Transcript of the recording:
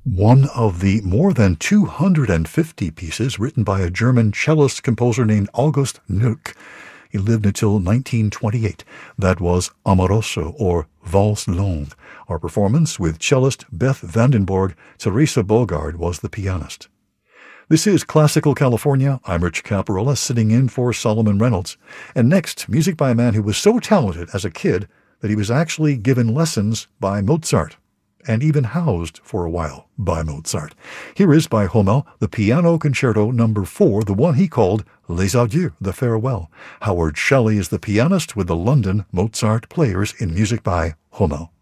One of the more than 250 pieces written by a German cellist composer named August Nürk. He lived until 1928. That was Amoroso, or Valse Longue. Our performance with cellist Beth Vandenborg. Teresa Bogard was the pianist. This is Classical California. I'm Rich Caparola, sitting in for Solomon Reynolds. And next, music by a man who was so talented as a kid that he was actually given lessons by Mozart, and even housed for a while by Mozart. Here is, by Hummel, the Piano Concerto No. 4, the one he called Les Adieux, the Farewell. Howard Shelley is the pianist with the London Mozart Players in music by Hummel.